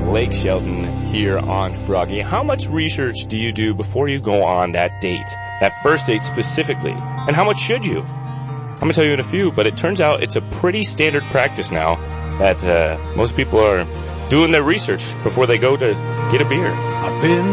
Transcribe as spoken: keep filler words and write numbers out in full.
Blake Shelton here on Froggy. How much research do you do before you go on that date, that first date specifically? And how much should you? I'm going to tell you in a few, but it turns out it's a pretty standard practice now that uh, most people are doing their research before they go to get a beer. I've been